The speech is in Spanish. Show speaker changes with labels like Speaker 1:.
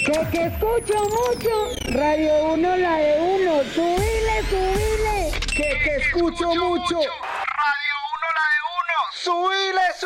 Speaker 1: Que escucho mucho. Radio 1, la de uno. Subile, subile.
Speaker 2: Que escucho mucho. Radio 1, la de uno. Subile, subile.